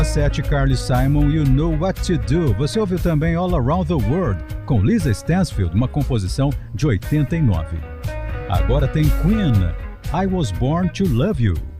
7, Carly Simon, You Know What to Do. Você ouviu também All Around the World, com Lisa Stansfield, uma composição de 89. Agora tem Queen, I Was Born to Love You.